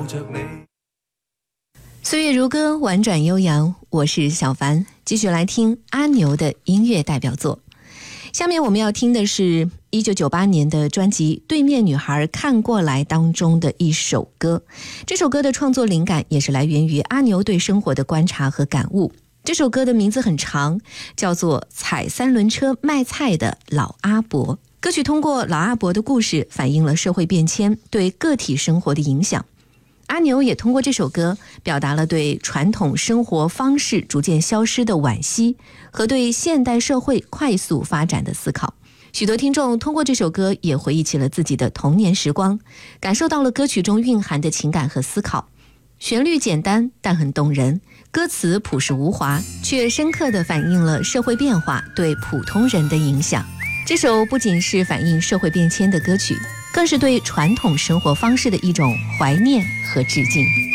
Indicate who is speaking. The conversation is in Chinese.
Speaker 1: 着你。
Speaker 2: 岁月如歌，婉转悠扬，我是小凡，继续来听阿牛的音乐代表作。下面我们要听的是1998年的专辑《对面女孩看过来》当中的一首歌。这首歌的创作灵感也是来源于阿牛对生活的观察和感悟。这首歌的名字很长，叫做《踩三轮车卖菜的老阿伯》。歌曲通过老阿伯的故事反映了社会变迁对个体生活的影响。阿牛也通过这首歌表达了对传统生活方式逐渐消失的惋惜和对现代社会快速发展的思考。许多听众通过这首歌也回忆起了自己的童年时光，感受到了歌曲中蕴含的情感和思考。旋律简单但很动人，歌词朴实无华，却深刻地反映了社会变化对普通人的影响。这首不仅是反映社会变迁的歌曲，更是对传统生活方式的一种怀念和致敬。